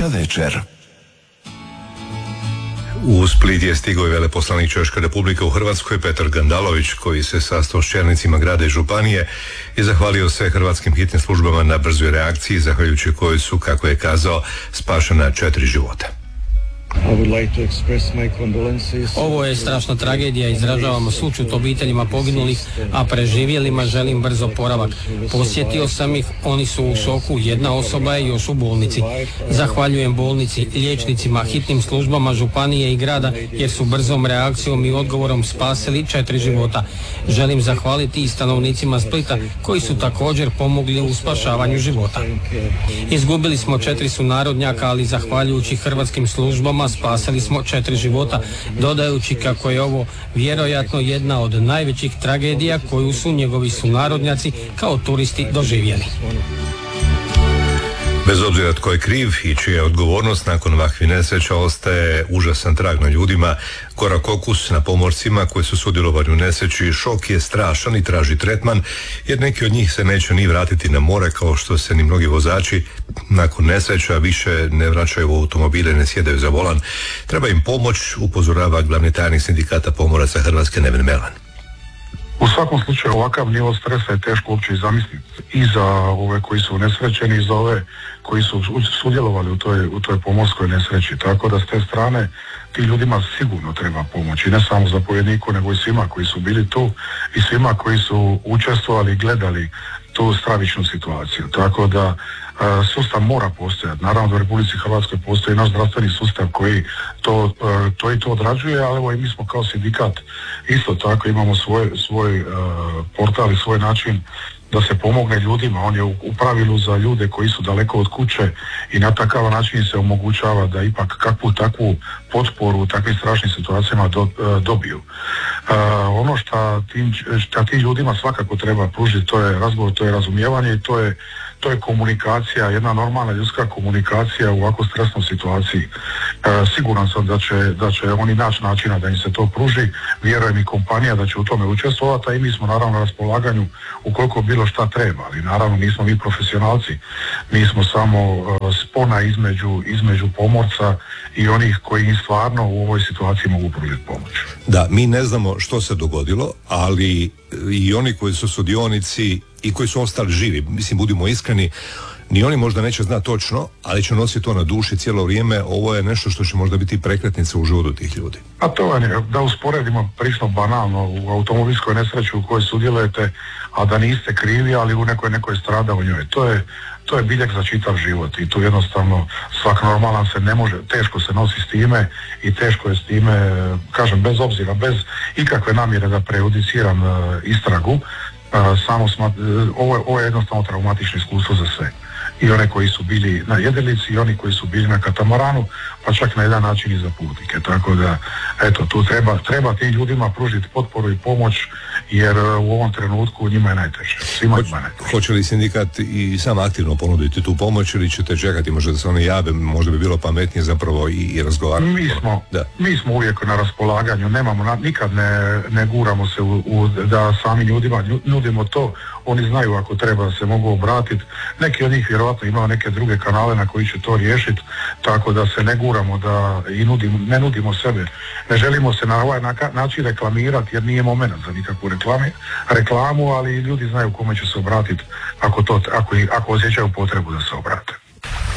Češka večer. U Split je stigao i veleposlanik Češke Republike u Hrvatskoj Petar Gandalović, koji se sastao s čelnicima grada i županije i zahvalio se hrvatskim hitnim službama na brzoj reakciji, zahvaljujući kojoj su, kako je kazao, spašena 4 života. Ovo je strašna tragedija, izražavamo sućut obiteljima poginulih, a preživjelima želim brz oporavak. Posjetio sam ih, oni su u šoku, jedna osoba je još u bolnici. Zahvaljujem bolnici, liječnicima, hitnim službama županije i grada, jer su brzom reakcijom i odgovorom spasili 4 života. Želim zahvaliti i stanovnicima Splita, koji su također pomogli u spašavanju života. Izgubili smo 4 sunarodnjaka, ali zahvaljujući hrvatskim službama spasili smo 4 života, dodajući kako je ovo vjerojatno jedna od najvećih tragedija koju su njegovi sunarodnjaci kao turisti doživjeli. Bez obzira tko je kriv i čija je odgovornost, nakon ovakvih nesreća ostaje užasan trag na ljudima, gorak okus na pomorcima koji su sudjelovali u nesreći. Šok je strašan i traži tretman, jer neki od njih se neće ni vratiti na more, kao što se ni mnogi vozači nakon nesreća više ne vraćaju u automobile, ne sjedaju za volan. Treba im pomoć, upozorava glavni tajnik sindikata pomoraca Hrvatske Neven Melan. U svakom slučaju ovakav nivo stresa je teško uopće i zamisliti, i za ove koji su nesrećeni i za ove koji su sudjelovali u toj pomorskoj nesreći, tako da s te strane ti ljudima sigurno treba pomoći, ne samo zapovjedniku nego i svima koji su bili tu i svima koji su učestvovali i gledali tu stravičnu situaciju, tako da sustav mora postojati. Naravno da u Republici Hrvatskoj postoji naš zdravstveni sustav koji to odrađuje, ali evo i mi smo kao sindikat isto tako imamo svoj portal i svoj način da se pomogne ljudima. On je u pravilu za ljude koji su daleko od kuće i na takav način se omogućava da ipak kakvu takvu potporu u takvim strašnim situacijama dobiju. Ono što tim ljudima svakako treba pružiti, to je razgovor, to je razumijevanje i to je komunikacija, jedna normalna ljudska komunikacija u ovako stresnoj situaciji. Siguran sam da će oni naći načina da im se to pruži, vjerujem i kompanija da će u tome učestvovati, a i mi smo naravno na raspolaganju ukoliko bilo šta treba, ali naravno nismo mi profesionalci, mi smo samo spona između pomorca i onih koji im stvarno u ovoj situaciji mogu pružiti pomoć. Da, mi ne znamo što se dogodilo, ali i oni koji su sudionici i koji su ostali živi, mislim, budimo iskreni, ni oni možda neće znati točno, ali će nositi to na duši cijelo vrijeme. Ovo je nešto što će možda biti prekretnica u životu tih ljudi. A to je, da usporedimo prilično banalno, u automobilskoj nesreći u kojoj sudjelujete, a da niste krivi, ali u nekoj strada u njoj. To je biljeg za čitav život i tu jednostavno svak normalan se ne može, teško se nosi s time i teško je s time, kažem, bez obzira, bez ikakve namjere da prejudiciram istragu, ovo je jednostavno traumatično iskustvo za sve. I one koji su bili na jedrilici i oni koji su bili na katamaranu, pa čak na jedan način i za putnike. Tako da, eto, tu treba tim ljudima pružiti potporu i pomoć, jer u ovom trenutku njima je najteže. Svima njima je najteže. Hoće li sindikat i sam aktivno ponuditi tu pomoć ili ćete čekati možda da se oni jave, možda bi bilo pametnije zapravo i razgovarati? Mi smo uvijek na raspolaganju, nikad ne guramo se da sami ljudima nudimo to, oni znaju ako treba da se mogu obratiti. Neki od njih vjerojatno imaju neke druge kanale na koji će to riješiti, tako da se ne guramo ne nudimo sebe. Ne želimo se na ovaj način reklamirati, jer nije moment za nikakvu reklamu, ali ljudi znaju kome će se obratiti ako osjećaju potrebu da se obrate.